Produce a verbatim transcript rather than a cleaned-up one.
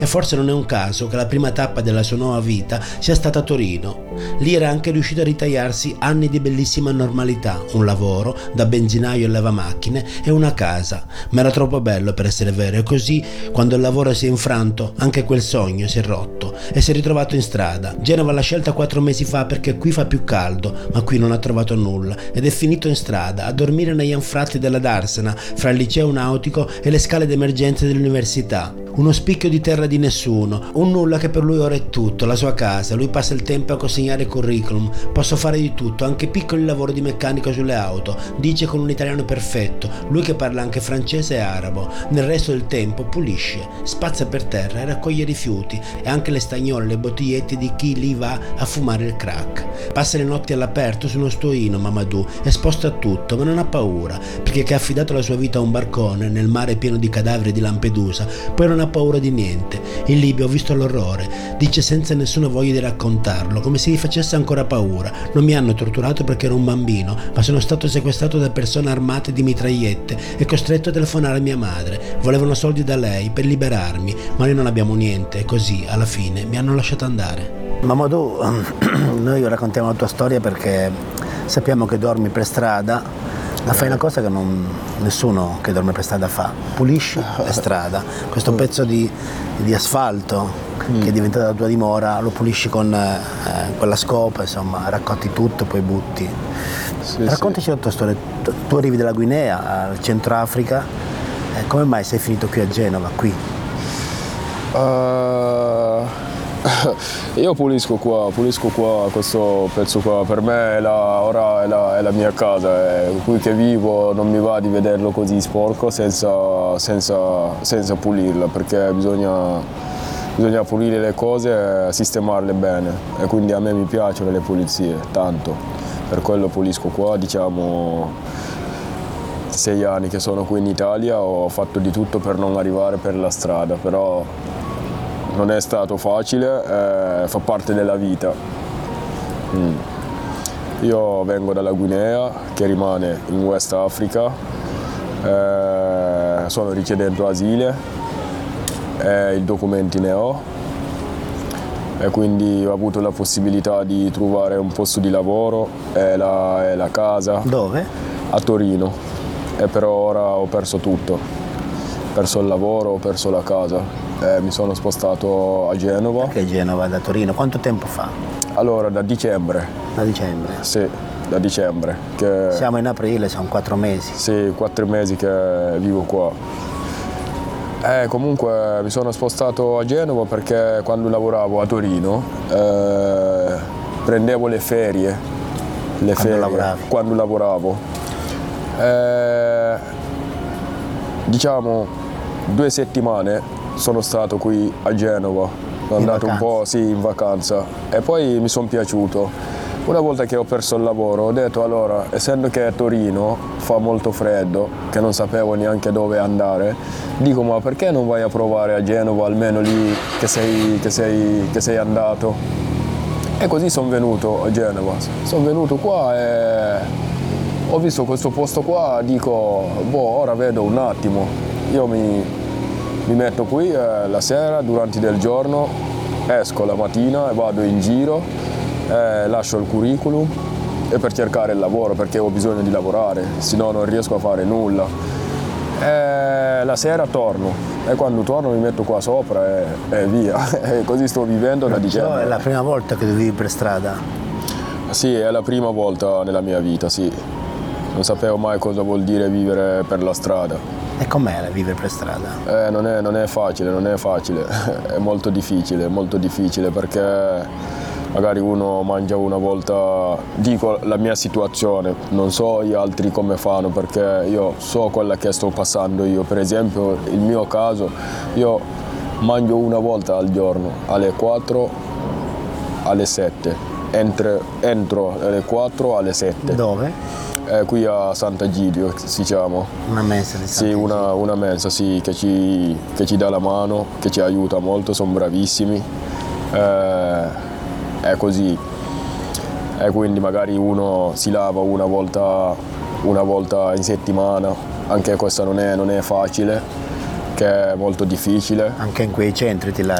E forse non è un caso che la prima tappa della sua nuova vita sia stata a Torino. Lì era anche riuscito a ritagliarsi anni di bellissima normalità, un lavoro da benzinaio e lavamacchine e una casa. Ma era troppo bello per essere vero, e così, quando il lavoro si è infranto, anche quel sogno si è rotto e si è ritrovato in strada. Genova l'ha scelta quattro mesi fa perché qui fa più caldo, ma qui non ha trovato nulla ed è finito in strada a dormire negli anfratti della Darsena, fra il liceo nautico e le scale d'emergenza dell'università. Uno spicchio di terra di nessuno, un nulla che per lui ora è tutto, la sua casa. Lui passa il tempo a consegnare curriculum. Posso fare di tutto, anche piccoli lavori di meccanico sulle auto, dice con un italiano perfetto, lui che parla anche francese e arabo. Nel resto del tempo pulisce, spazza per terra e raccoglie rifiuti e anche le stagnole, le bottigliette di chi lì va a fumare il crack. Passa le notti all'aperto su uno stuoino, Mamadou, esposto a tutto, ma non ha paura, perché che ha affidato la sua vita a un barcone nel mare pieno di cadaveri di Lampedusa, poi non ha paura di niente. In Libia ho visto l'orrore, dice senza nessuna voglia di raccontarlo, come se gli facesse ancora paura. Non mi hanno torturato perché ero un bambino, ma sono stato sequestrato da persone armate di mitragliette e costretto a telefonare a mia madre. Volevano soldi da lei per liberarmi, ma noi non abbiamo niente e così alla fine mi hanno lasciato andare. Mamadou, noi raccontiamo la tua storia perché sappiamo che dormi per strada, ma fai una cosa che non, nessuno che dorme per strada fa: pulisci la strada, questo pezzo di, di asfalto mm. che è diventata la tua dimora, lo pulisci con, eh, con la scopa, insomma, raccolti tutto e poi butti. Sì, Raccontaci sì. la tua storia. Tu, tu arrivi dalla Guinea, al Centrafrica, eh, come mai sei finito qui a Genova, qui? Uh... Io pulisco qua, pulisco qua, questo pezzo qua, per me è la, ora è la, è la mia casa, è qui che vivo, non mi va di vederlo così sporco senza, senza, senza pulirla, perché bisogna, bisogna pulire le cose e sistemarle bene, e quindi a me mi piacciono le pulizie, tanto, per quello pulisco qua. Diciamo sei anni che sono qui in Italia, ho fatto di tutto per non arrivare per la strada, però non è stato facile, eh, fa parte della vita. Mm. Io vengo dalla Guinea, che rimane in West Africa, eh, sono richiedente asilo, eh, i documenti ne ho e quindi ho avuto la possibilità di trovare un posto di lavoro e la, e la casa. Dove? A Torino, e però ora ho perso tutto, ho perso il lavoro, ho perso la casa. Eh, mi sono spostato a Genova. Perché Genova da Torino? Quanto tempo fa? Allora, da dicembre. Da dicembre? Sì, da dicembre. Che... Siamo in aprile, sono quattro mesi. Sì, quattro mesi che vivo qua. Eh, comunque mi sono spostato a Genova perché quando lavoravo a Torino eh, prendevo le ferie. Le quando ferie lavoravi? Quando lavoravo. Eh, diciamo due settimane sono stato qui a Genova, sono in andato vacanza. un po' sì, in vacanza, e poi mi sono piaciuto. Una volta che ho perso il lavoro ho detto, allora, essendo che a Torino fa molto freddo, che non sapevo neanche dove andare, dico, ma perché non vai a provare a Genova, almeno lì che sei, che sei, che sei andato? E così sono venuto a Genova, sono venuto qua e ho visto questo posto qua, dico, boh, ora vedo un attimo, io mi... Mi metto qui eh, la sera, durante il giorno, esco la mattina e vado in giro, eh, lascio il curriculum e per cercare il lavoro, perché ho bisogno di lavorare, se no non riesco a fare nulla. E la sera torno e quando torno mi metto qua sopra e, e via, e così sto vivendo da dicembre. È la prima volta che vivi per strada? Sì, è la prima volta nella mia vita, sì. Non sapevo mai cosa vuol dire vivere per la strada. E com'era vivere per strada? Eh, non è, non è facile, non è facile, è molto difficile, molto difficile perché magari uno mangia una volta, dico la mia situazione, non so gli altri come fanno perché io so quella che sto passando io, per esempio il mio caso, io mangio una volta al giorno, alle quattro, alle sette, entro, entro alle quattro, alle sette. Dove? Eh, qui a Sant'Egidio si chiama. Una mensa di Sì, una, una mensa sì, che, ci, che ci dà la mano, che ci aiuta molto, sono bravissimi. Eh, è così. E quindi magari uno si lava una volta, una volta in settimana, anche questa non è, non è facile, perché è molto difficile. Anche in quei centri ti lasciano?